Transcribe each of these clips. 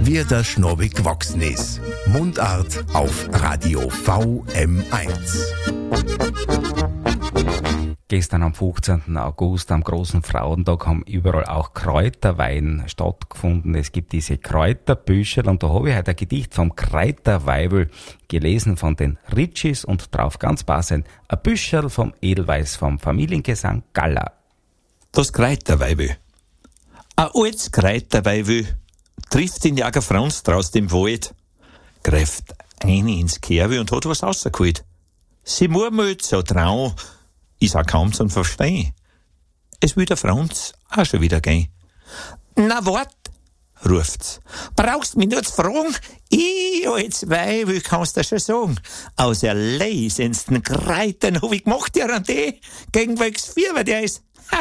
wie der Schnabel gewachsen ist. Mundart auf Radio VM1. Gestern am 15. August, am großen Frauentag, haben überall auch Kräuterweihen stattgefunden. Es gibt diese Kräuterbücher und da habe ich heute ein Gedicht vom Kräuterweibel gelesen von den Ritschis und drauf ganz passend ein Büscherl vom Edelweiß vom Familiengesang Galla. Das Kräuterweibel. Ein altes Kräuterweibel trifft den Jäger Franz draus dem Wald, greift eine ins Kerwe und hat was rausgeholt. Sie murmelt so trau, ist auch kaum zu verstehen. Es will der Franz auch schon wieder gehen. Na wart, ruft's. Brauchst mich nur zu fragen? Ich als Weibel kannst du schon sagen. Aus der leisensten Kreitern hab ich gemacht, der an die, gegen welches Fieber der ist.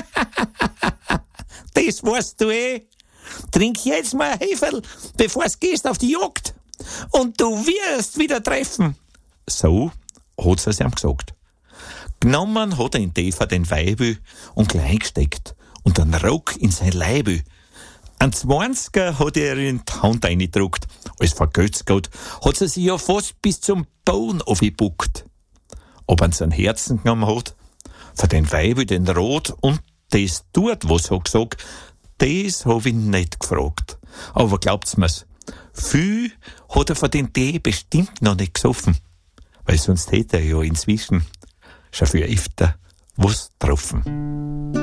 Das weißt du eh. Trink jetzt mal ein Heferl, bevor's gehst auf die Jagd. Und du wirst wieder treffen. So hat's es ihm gesagt. Genommen hat er in Tefer den Weibel und gleich gesteckt und einen Rock in sein Leibel. An 20er hat er in die Hand reingedruckt. Als vergötzt hat sie sich ja fast bis zum Boden aufgebuckt. Ob er sein Herzen genommen hat, für den Weibel den Rot und das tut, was er gesagt, das hab ich nicht gefragt. Aber glaubt's mir's, viel hat er von den Tee bestimmt noch nicht gesoffen, weil sonst hätte er ja inzwischen schon viel öfter was getroffen.